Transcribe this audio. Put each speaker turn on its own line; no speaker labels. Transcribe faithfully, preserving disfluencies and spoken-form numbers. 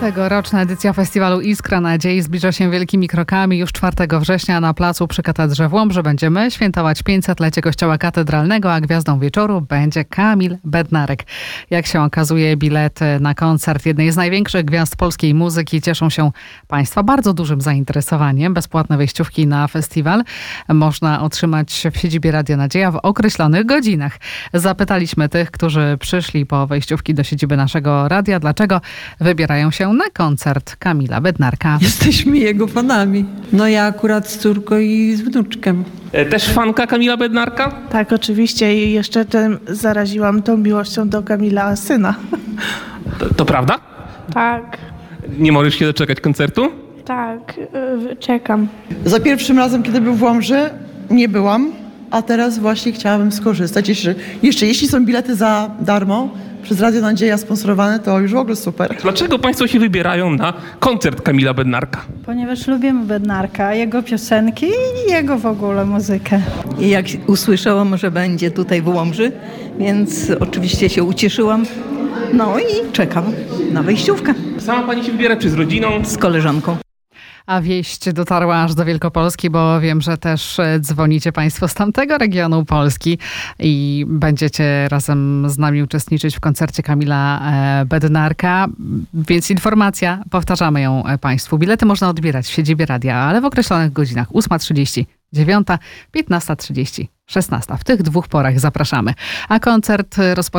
Tegoroczna edycja festiwalu Iskra Nadziei zbliża się wielkimi krokami. Już czwartego września na placu przy Katedrze w Łomży będziemy świętować pięćsetlecie Kościoła Katedralnego, a gwiazdą wieczoru będzie Kamil Bednarek. Jak się okazuje, bilety na koncert jednej z największych gwiazd polskiej muzyki cieszą się Państwa bardzo dużym zainteresowaniem. Bezpłatne wejściówki na festiwal można otrzymać w siedzibie Radia Nadzieja w określonych godzinach. Zapytaliśmy tych, którzy przyszli po wejściówki do siedziby naszego radia, dlaczego wybierają się na koncert Kamila Bednarka.
Jesteśmy jego fanami. No ja akurat z córką i z wnuczkiem.
Też fanka Kamila Bednarka?
Tak, oczywiście i jeszcze tym zaraziłam tą miłością do Kamila syna.
To, to prawda?
Tak,
Nie możesz się doczekać koncertu?
tak, y, czekam.
Za pierwszym razem, kiedy był w Łomży, nie byłam, a teraz właśnie chciałabym skorzystać. Jeszcze, jeszcze jeśli są bilety za darmo przez Radio Nadzieja sponsorowane, to już w ogóle super.
Dlaczego Państwo się wybierają na koncert Kamila Bednarka?
Ponieważ lubimy Bednarka, jego piosenki i jego w ogóle muzykę.
I jak usłyszałam, że będzie tutaj w Łomży, więc oczywiście się ucieszyłam. No i czekam na wejściówkę
Sama Pani się wybiera czy z rodziną?
z koleżanką.
A wieść dotarła aż do Wielkopolski, bo wiem, że też dzwonicie Państwo z tamtego regionu Polski i będziecie razem z nami uczestniczyć w koncercie Kamila Bednarka. Więc informacja, powtarzamy ją Państwu. Bilety można odbierać w siedzibie radia, ale w określonych godzinach. ósma trzydzieści, dziewiąta, piętnasta trzydzieści, szesnasta. W tych dwóch porach zapraszamy. A koncert rozpoczyna